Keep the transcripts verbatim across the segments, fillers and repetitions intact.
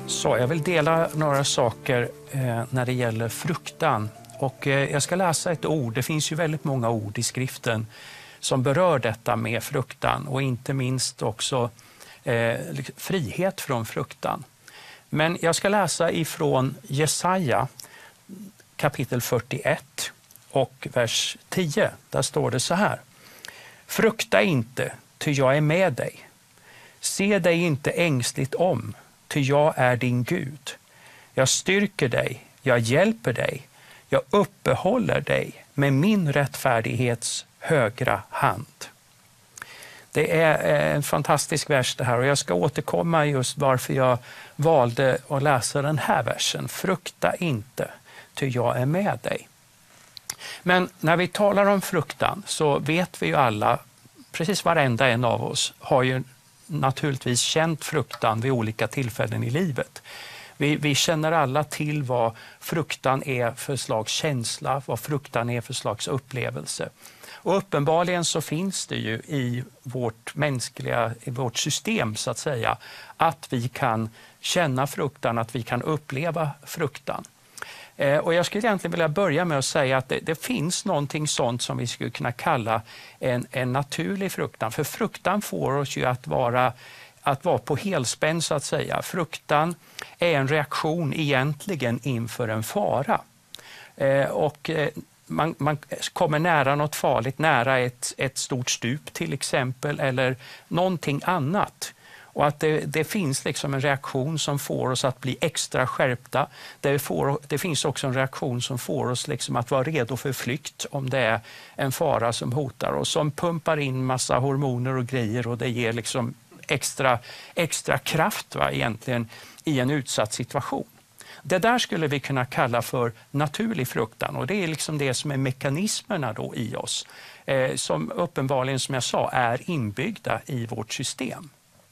Så jag vill dela några saker eh, när det gäller fruktan. Och eh, jag ska läsa ett ord. Det finns ju väldigt många ord i skriften som berör detta med fruktan. Och inte minst också eh, frihet från fruktan. Men jag ska läsa ifrån Jesaja kapitel fyrtioett och vers tio. Där står det så här. Frukta inte, ty jag är med dig. Se dig inte ängsligt om, ty jag är din Gud. Jag styrker dig, jag hjälper dig, jag uppehåller dig med min rättfärdighets högra hand. Det är en fantastisk vers det här, och jag ska återkomma just varför jag valde att läsa den här versen. Frukta inte, ty jag är med dig. Men när vi talar om fruktan så vet vi ju alla, precis varenda en av oss har ju naturligtvis känt fruktan vid olika tillfällen i livet. Vi, vi känner alla till vad fruktan är för slags känsla, vad fruktan är för slags upplevelse. Och uppenbarligen så finns det ju i vårt mänskliga, i vårt system så att säga, att vi kan känna fruktan, att vi kan uppleva fruktan. Eh, och jag skulle egentligen vilja börja med att säga att det, det finns någonting sånt som vi skulle kunna kalla en, en naturlig fruktan. För fruktan får oss ju att vara, att vara på helspänn så att säga. Fruktan är en reaktion egentligen inför en fara. Eh, och eh, man, man kommer nära något farligt, nära ett, ett stort stup till exempel, eller någonting annat. Och att det, det finns liksom en reaktion som får oss att bli extra skärpta. Det, får, det finns också en reaktion som får oss liksom att vara redo för flykt om det är en fara som hotar oss. Som pumpar in massa hormoner och grejer, och det ger liksom extra, extra kraft va, egentligen i en utsatt situation. Det där skulle vi kunna kalla för naturlig fruktan, och det är liksom det som är mekanismerna då i oss. Eh, som uppenbarligen, som jag sa, är inbyggda i vårt system.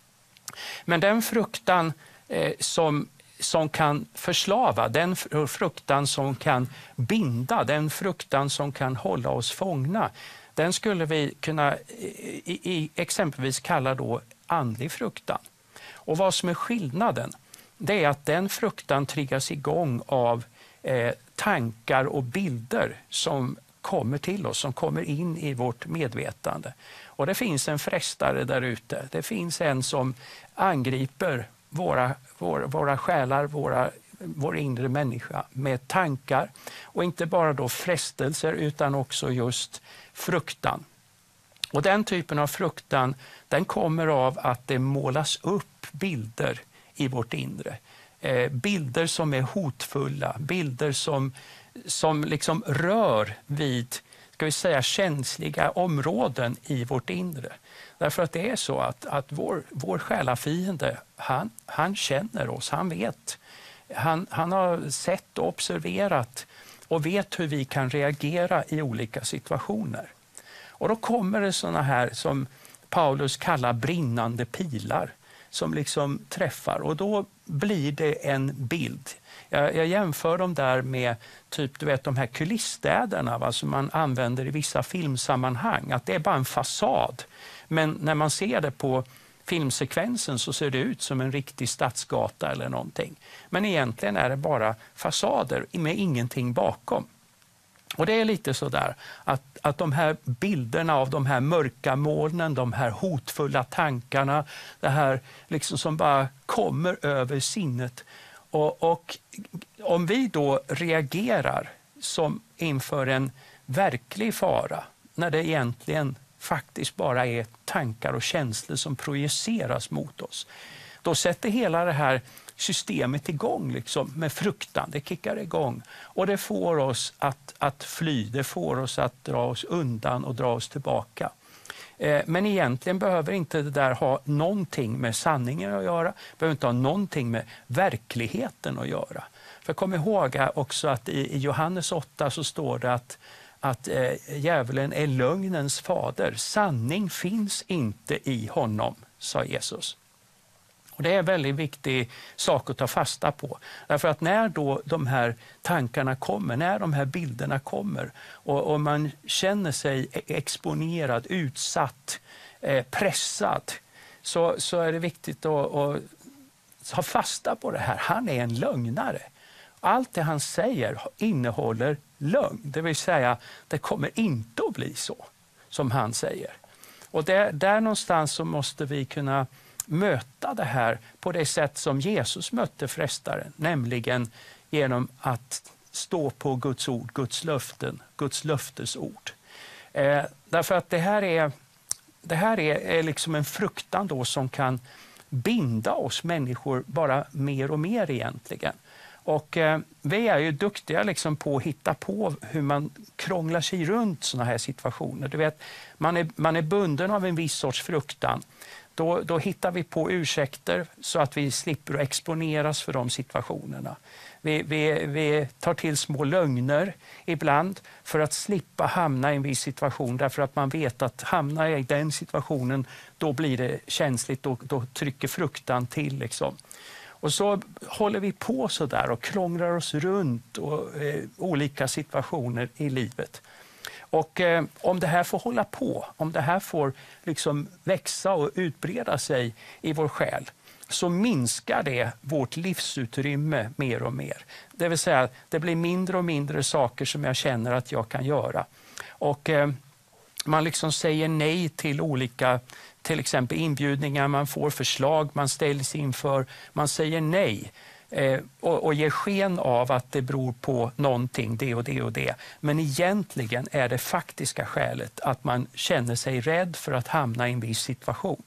Men den fruktan eh, som, som kan förslava, den fruktan som kan binda, den fruktan som kan hålla oss fångna, den skulle vi kunna i, i, exempelvis kalla då andlig fruktan. Och vad som är skillnaden, det är att den fruktan triggas igång av eh, tankar och bilder som kommer till oss, som kommer in i vårt medvetande. Och det finns en frestare där ute. Det finns en som angriper våra, våra, våra själar, våra, vår inre människa med tankar. Och inte bara då frestelser utan också just fruktan. Och den typen av fruktan, den kommer av att det målas upp bilder i vårt inre. Eh, bilder som är hotfulla, bilder som, som liksom rör vid, ska vi säga, känsliga områden i vårt inre. Därför att det är så att, att vår, vår själafiende, han, han känner oss, han vet. Han, han har sett och observerat och vet hur vi kan reagera i olika situationer. Och då kommer det såna här som Paulus kallar brinnande pilar som liksom träffar, och då blir det en bild. Jag, jag jämför dem där med typ, du vet, de här kulissstäderna va, som man använder i vissa filmsammanhang. Att det är bara en fasad. Men när man ser det på filmsekvensen så ser det ut som en riktig stadsgata eller någonting. Men egentligen är det bara fasader med ingenting bakom. Och det är lite så där att, att de här bilderna av de här mörka molnen, de här hotfulla tankarna, det här liksom som bara kommer över sinnet. Och, och om vi då reagerar som inför en verklig fara, när det egentligen faktiskt bara är tankar och känslor som projiceras mot oss, då sätter hela det här systemet igång liksom, med fruktan. Det kickar igång och det får oss att, att fly, det får oss att dra oss undan och dra oss tillbaka. Eh, men egentligen behöver inte det där ha någonting med sanningen att göra, behöver inte ha någonting med verkligheten att göra. För kom ihåg också att i, i Johannes åtta så står det att, att eh, djävulen är lögnens fader. Sanning finns inte i honom, sa Jesus. Och det är en väldigt viktig sak att ta fasta på. Därför att när då de här tankarna kommer, när de här bilderna kommer och, och man känner sig exponerad, utsatt, eh, pressad, så, så är det viktigt att, att ta fasta på det här. Han är en lögnare. Allt det han säger innehåller lögn. Det vill säga, det kommer inte att bli så som han säger. Och där, där någonstans så måste vi kunna möta det här på det sätt som Jesus mötte frestaren. Nämligen genom att stå på Guds ord, Guds löften, Guds löftesord. Eh, därför att det här är, det här är, är liksom en fruktan då som kan binda oss människor bara mer och mer egentligen. Och eh, vi är ju duktiga liksom på att hitta på hur man krånglar sig runt såna här situationer. Du vet, man är, man är bunden av en viss sorts fruktan. Då, då hittar vi på ursäkter så att vi slipper att exponeras för de situationerna. Vi, vi, vi tar till små lögner ibland för att slippa hamna i en viss situation. Därför att man vet att hamna i den situationen, då blir det känsligt, då, då trycker fruktan till liksom. Och så håller vi på så där och krånglar oss runt och, eh, olika situationer i livet. Och eh, om det här får hålla på, om det här får liksom växa och utbreda sig i vår själ, så minskar det vårt livsutrymme mer och mer. Det vill säga, det blir mindre och mindre saker som jag känner att jag kan göra. Och eh, man liksom säger nej till olika, till exempel inbjudningar, man får förslag, man ställs inför, man säger nej. Eh, och, och ger sken av att det beror på någonting, det och det och det. Men egentligen är det faktiska skälet att man känner sig rädd för att hamna i en viss situation.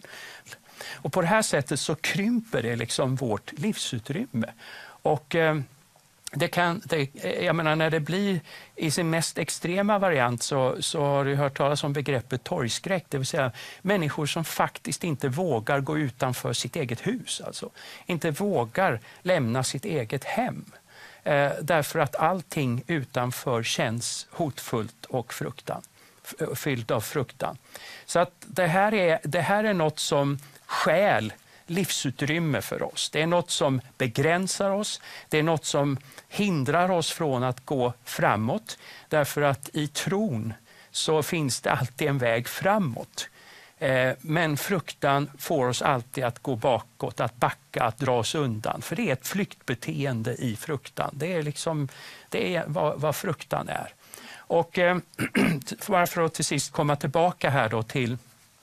Och på det här sättet så krymper det liksom vårt livsutrymme. Och eh, det kan, det, jag menar, när det blir i sin mest extrema variant så, så har du hört talas om begreppet torgskräck. Det vill säga människor som faktiskt inte vågar gå utanför sitt eget hus. Alltså inte vågar lämna sitt eget hem. Eh, därför att allting utanför känns hotfullt och fruktan, fyllt av fruktan. Så att det här är, det här är något som stjäl livsutrymme för oss. Det är något som begränsar oss. Det är något som hindrar oss från att gå framåt. Därför att i tron så finns det alltid en väg framåt. Eh, men fruktan får oss alltid att gå bakåt, att backa, att dra oss undan. För det är ett flyktbeteende i fruktan. Det är, liksom, det är vad, vad fruktan är. Och eh, varför att till sist komma tillbaka här då till,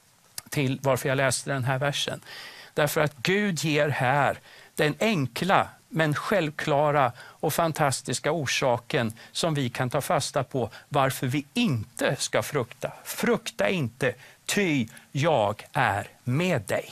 till varför jag läste den här versen. Därför att Gud ger här den enkla men självklara och fantastiska orsaken som vi kan ta fasta på varför vi inte ska frukta. Frukta inte, ty jag är med dig.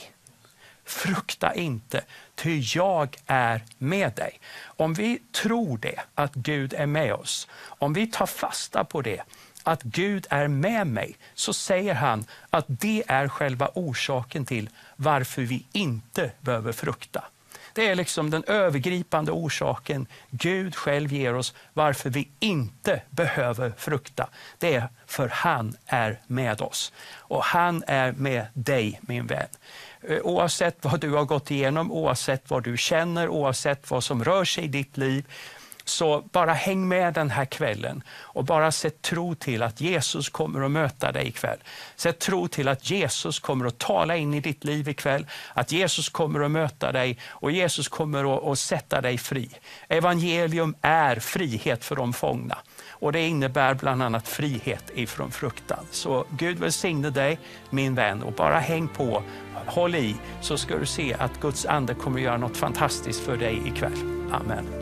Frukta inte, ty jag är med dig. Om vi tror det, att Gud är med oss, om vi tar fasta på det, att Gud är med mig, så säger han att det är själva orsaken till varför vi inte behöver frukta. Det är liksom den övergripande orsaken Gud själv ger oss varför vi inte behöver frukta. Det är för han är med oss. Och han är med dig, min vän. Oavsett vad du har gått igenom, oavsett vad du känner, oavsett vad som rör sig i ditt liv, så bara häng med den här kvällen och bara sätt tro till att Jesus kommer att möta dig ikväll. Sätt tro till att Jesus kommer att tala in i ditt liv ikväll, att Jesus kommer att möta dig och Jesus kommer att, att sätta dig fri. Evangelium är frihet för de fångna och det innebär bland annat frihet ifrån fruktan. Så Gud välsigne dig, min vän, och bara häng på, håll i, så ska du se att Guds ande kommer att göra något fantastiskt för dig ikväll. Amen.